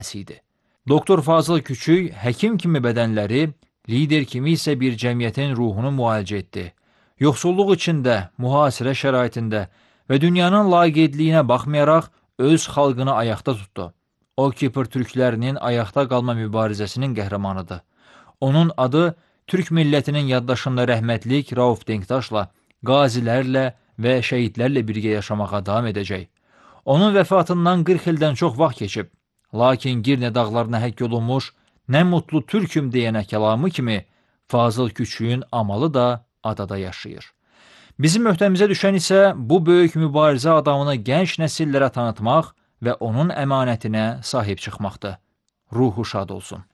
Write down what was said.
idi. Doktor Fazıl Küçük həkim kimi bədənləri, lider kimi isə bir cəmiyyətin ruhunu müalicə etdi. Yoxsulluq içində, mühasirə şəraitində və dünyanın laqeydliyinə baxmayaraq öz xalqını ayaqda tutdu. O, Kipr türklərinin ayaqda qalma mübarizəsinin qəhrəmanıdır. Onun adı Türk millətinin yaddaşında rəhmətlik Rauf Denktaşla, qazilərlə və şəhidlərlə birgə yaşamağa davam edəcək. Onun vəfatından 40 ildən çox vaxt keçib. Lakin Girne dağlarına həkk olunmuş, nə mutlu türküm deyənə kəlamı kimi Fazıl Küçüyün amalı da adada yaşayır. Bizim möhtəmizə düşən isə bu böyük mübarizə adamını gənc nəsillərə tanıtmaq və onun əmanətinə sahib çıxmaqdır. Ruhu şad olsun.